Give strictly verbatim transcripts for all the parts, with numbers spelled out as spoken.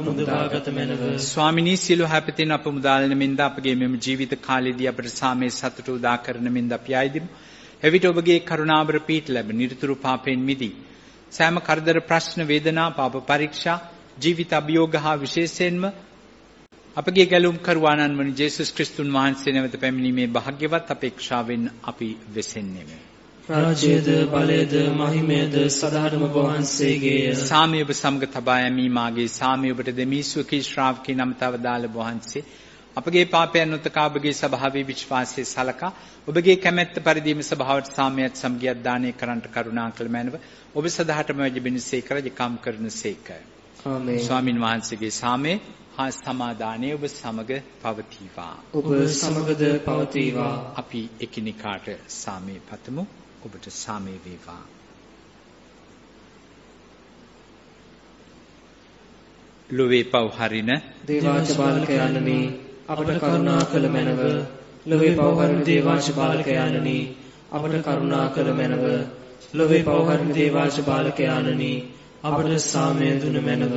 මුදවාගත මැනව. ස්වාමිනී සියලු හැපතෙන් අප මුදාලන මෙන්ද අපගේ මෙම ජීවිත කාලයේදී අපට සාමයේ සතුට උදා කරන මෙන්ද අපි ආයිදිමු. එවිට ඔබගේ කරුණාවර පීඨ ලැබ නිරතුරු පාපයෙන් මිදී සෑම කරදර ප්‍රශ්න වේදනා පාප පරීක්ෂා ජීවිත අභියෝග හා විශේෂයෙන්ම අපගේ ගැලුම් කරුවාණන් වන ජේසුස් ක්‍රිස්තුන් වහන්සේ නැවත පැමිණීමේ භාග්‍යවත් අපේක්ෂාවෙන් අපි වෙසෙන්නේමු. රාජ්‍යද බලයද මහිමයද සදාටම වහන්සේගේය. සාමය ඔබ සමග තබා යමි මාගේ සාමය ඔබට දෙමි සුවකී ශ්‍රාවකී නමතව දාල වහන්සේ අපගේ පාපයන් නොතකා ඔබගේ ස්වභාවී විශ්වාසයේ සලකා ඔබගේ කැමැත්ත පරිදිම ස්වභාවට සාමයත් සමගියත් දානය කරන්නට කරුණා කළ මැනව ඔබ සදාටම වැඩිබිනසේක රජකම් කරනසේක. ආමේන්. ස්වාමින් වහන්සේගේ සාමය හා සමාදානය ඔබ සමග පවතිවා. ඔබ සමගද පවතිවා. අපි එකිනෙකාට සාමය පතමු. ඔබට සාමය වේවා. ලොවේ පව් හරින දේවාංශ බාලකයන්නි අපට කරුණා කළ මැනව. ලොවේ පව් හරින දේවාංශ බාලකයන්නි අපට කරුණා කළ මැනව. ලොවේ පව් හරින දේවාංශ බාලකයන්නි අපට සාමය දුන මැනව.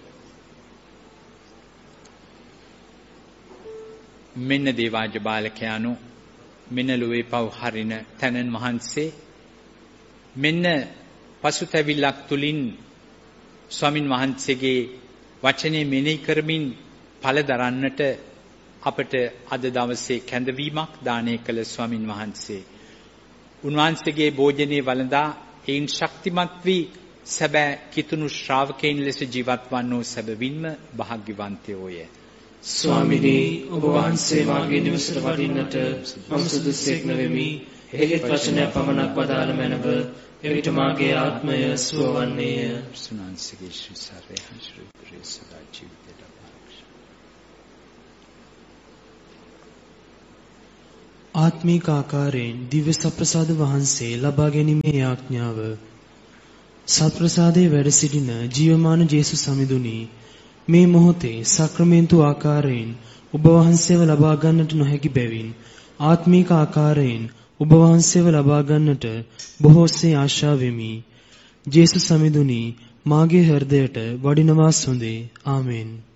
මෙන්න දේවාජ බාලකයානු මෙන්න ලොවේ පව් හරින තැනන් වහන්සේ මෙන්න පසුතැවිල්ලක් තුලින් ස්වාමින් වහන්සේගේ වචනේ මෙනෙහි කරමින් ඵල දරන්නට අපට අද දවසේ කැඳවීමක් දානය කළ ස්වාමින් වහන්සේ උන්වහන්සේගේ භෝජනේ වළඳා ඒන් ශක්තිමත් වී සැබෑ කිතුණු ශ්‍රාවකයන් ලෙස ජීවත් වන්නෝ සැබවින්ම භාග්‍යවන්තයෝය. ස්වාමිනී ඔබ වහන්සේ මාගේ නිවසට වඩින්නට මම සුදුසෙක් නොවෙමි. එහෙත් වචනය පමණක් වදාළ මැනව. එවිට මාගේ ආත්මය සුව වන්නේය. සුනාන්සේගේ ශ්‍රීසාරය හංසුරු ප්‍රේ සදා ජීවිතයට ආරක්ෂා. ආත්මික ආකාරයෙන් දිව්‍ය සප්‍රසාද වහන්සේ ලබා ගැනීමේ ආඥාව. සත්ප්‍රසාදයේ වැඩ සිටින ජීවමාන ජේසුස් සමිඳුනි මේ මොහොතේ සක්‍රමෙන්තු ආකාරයෙන් ඔබ වහන්සේව ලබා ගන්නට නොහැකි බැවින් ආත්මීක ආකාරයෙන් ඔබ වහන්සේව ලබා ගන්නට බොහෝසේ ආශා වෙමි. ජේසුස් සමිඳුනි මාගේ හෘදයට වඩිනවා සොඳේ. ආමෙන්.